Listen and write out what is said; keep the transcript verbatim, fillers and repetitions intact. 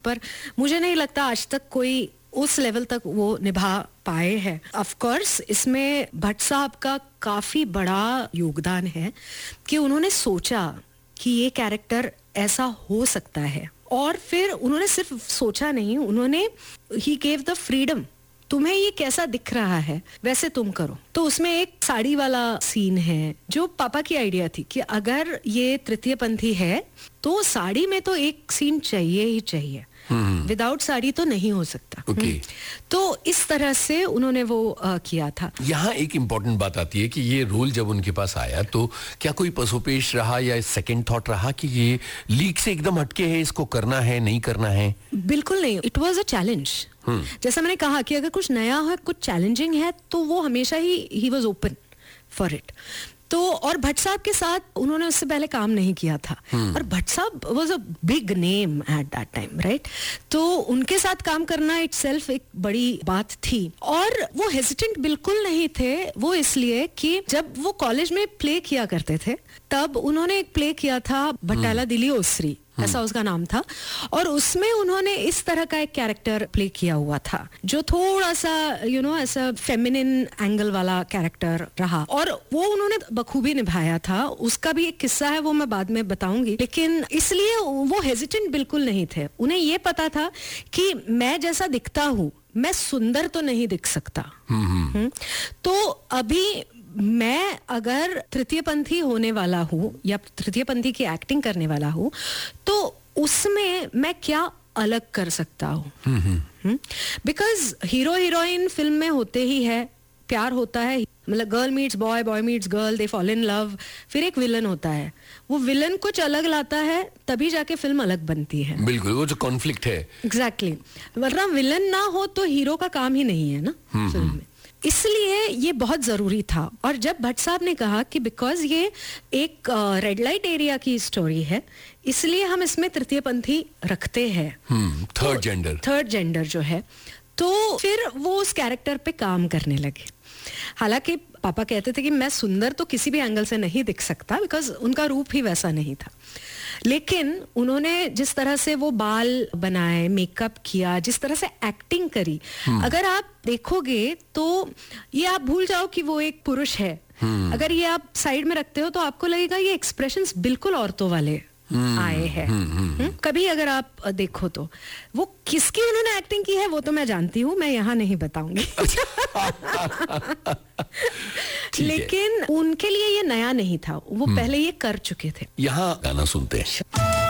पर मुझे नहीं लगता आज तक कोई उस लेवल तक वो निभा पाए हैं. ऑफ कोर्स इसमें भट्ट साहब का काफी बड़ा योगदान है कि उन्होंने सोचा कि ये कैरेक्टर ऐसा हो सकता है, और फिर उन्होंने सिर्फ सोचा नहीं, उन्होंने ही गेव द फ्रीडम. तुम्हें ये कैसा दिख रहा है वैसे तुम करो. तो उसमें एक साड़ी वाला सीन है जो पापा की आइडिया थी कि अगर ये तृतीय पंथी है तो साड़ी में तो एक सीन चाहिए ही चाहिए, विदाउट साड़ी तो नहीं हो सकता. okay. तो इस तरह से उन्होंने वो आ, किया था. यहाँ एक इम्पोर्टेंट बात आती है कि ये रोल जब उनके पास आया तो क्या कोई पसोपेश रहा या सेकंड थॉट रहा कि ये लीक से एकदम हटके है, इसको करना है नहीं करना है? बिल्कुल नहीं, इट वाज अ चैलेंज. जैसा मैंने कहा कि अगर कुछ नया है, कुछ चैलेंजिंग है, तो वो हमेशा ही he was open for it. तो और भट्ट साहब के साथ उन्होंने उससे पहले काम नहीं किया था, और भट्ट साहब was a big name at that time, right? तो उनके साथ काम करना इटसेल्फ एक बड़ी बात थी. और वो हेजिटेंट बिल्कुल नहीं थे. वो इसलिए कि जब वो कॉलेज में प्ले किया करते थे तब उन्होंने एक प्ले किया था बटाला दिली ओसरी, ऐसा उसका नाम था, और उसमें उन्होंने इस तरह का एक कैरेक्टर प्ले किया हुआ था जो थोड़ा सा यू नो ऐसा फेमिनिन एंगल वाला कैरेक्टर रहा, और वो उन्होंने बखूबी निभाया था. उसका भी एक किस्सा है, वो मैं बाद में बताऊंगी. लेकिन इसलिए वो हेजिटेंट बिल्कुल नहीं थे. उन्हें ये पता था कि मैं जैसा दिखता हूँ, मैं सुंदर तो नहीं दिख सकता. हुँ? तो अभी मैं अगर तृतीय पंथी होने वाला हूँ या तृतीय पंथी की एक्टिंग करने वाला हूँ, तो उसमें मैं क्या अलग कर सकता हूँ. बिकॉज हीरो हीरोइन फिल्म में होते ही है, प्यार होता है, मतलब girl meets boy, boy meets girl, they fall in love, फिर एक विलन होता है. वो विलन कुछ अलग लाता है तभी जाके फिल्म अलग बनती है. बिल्कुल, वो जो कॉन्फ्लिक्ट है. Exactly exactly. वरना विलन ना हो तो हीरो का काम ही नहीं है ना फिल्म में. इसलिए ये बहुत जरूरी था. और जब भट्ट साहब ने कहा कि बिकॉज ये एक रेड लाइट एरिया की स्टोरी है, इसलिए हम इसमें तृतीय पंथी रखते हैं, थर्ड जेंडर थर्ड जेंडर जो है, तो फिर वो उस कैरेक्टर पे काम करने लगे. हालांकि पापा कहते थे कि मैं सुंदर तो किसी भी एंगल से नहीं दिख सकता, बिकॉज उनका रूप ही वैसा नहीं था. लेकिन उन्होंने जिस तरह से वो बाल बनाए, मेकअप किया, जिस तरह से एक्टिंग करी, अगर आप देखोगे तो ये आप भूल जाओ कि वो एक पुरुष है. अगर ये आप साइड में रखते हो तो आपको लगेगा ये एक्सप्रेशंस बिल्कुल औरतों वाले आए हैं. कभी अगर आप देखो तो वो किसकी उन्होंने एक्टिंग की है वो तो मैं जानती हूँ, मैं यहाँ नहीं बताऊंगी. लेकिन उनके लिए ये नया नहीं था, वो पहले ये कर चुके थे. यहाँ गाना सुनते हैं.